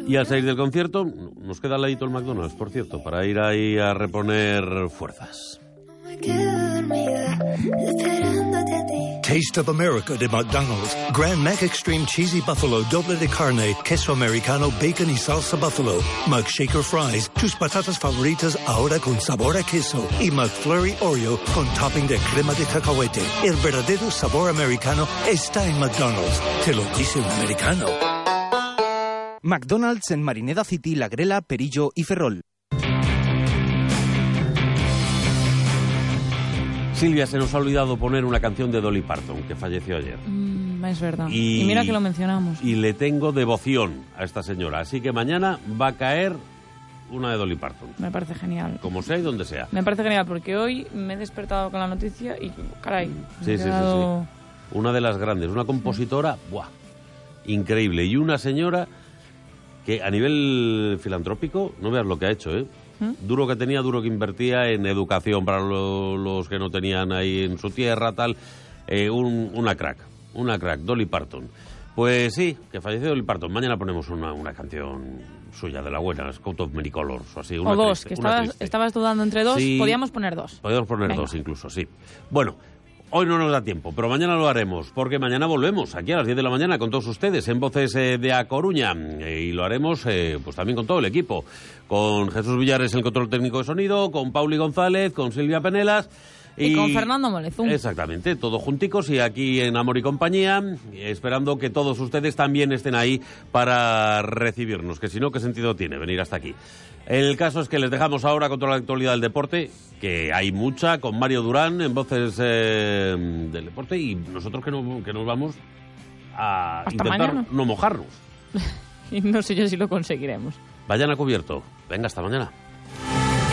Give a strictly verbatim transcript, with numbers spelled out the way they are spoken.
Y al salir del concierto, nos queda al ladito el McDonald's, por cierto, para ir ahí a reponer fuerzas. Taste of America de McDonald's. Grand Mac Extreme Cheesy Buffalo Doble de Carne, Queso Americano, Bacon y Salsa Buffalo. McShaker Fries, tus patatas favoritas ahora con sabor a queso. Y McFlurry Oreo con topping de crema de cacahuete. El verdadero sabor americano está en McDonald's. Te lo dice un americano. McDonald's en Marineda City, La Grela, Perillo y Ferrol. Silvia, se nos ha olvidado poner una canción de Dolly Parton, que falleció ayer. Mm, es verdad. Y, y mira que lo mencionamos. Y le tengo devoción a esta señora. Así que mañana va a caer una de Dolly Parton. Me parece genial. Como sea y donde sea. Me parece genial porque hoy me he despertado con la noticia y, caray, me sí, he sí, quedado... sí, sí. Una de las grandes. Una compositora, sí. ¡Buah! Increíble. Y una señora que a nivel filantrópico, no veas lo que ha hecho, ¿eh? ¿Mm? Duro que tenía, duro que invertía en educación para lo, los que no tenían ahí en su tierra, tal. Eh, un, una crack, una crack, Dolly Parton. Pues sí, que falleció Dolly Parton. Mañana ponemos una, una canción suya de la buena, Scout of Many Colors o así. Una o dos, triste, que estabas, estabas dudando entre dos, sí, podíamos poner dos. Podríamos poner Venga. dos incluso, sí. Bueno, hoy no nos da tiempo, pero mañana lo haremos, porque mañana volvemos aquí a las diez de la mañana con todos ustedes en Voces eh, de A Coruña, eh, y lo haremos eh, pues también con todo el equipo, con Jesús Villares en el control técnico de sonido, con Pauli González, con Silvia Penelas y, y con Fernando Molezún. Exactamente, todos junticos y aquí en Amor y Compañía, esperando que todos ustedes también estén ahí para recibirnos, que si no, ¿qué sentido tiene venir hasta aquí? El caso es que les dejamos ahora con toda la actualidad del deporte, que hay mucha, con Mario Durán en Voces eh, del Deporte, y nosotros que, no, que nos vamos a Hasta intentar mañana. no mojarnos. Y no sé yo si lo conseguiremos. Vayan a cubierto. Venga, hasta mañana.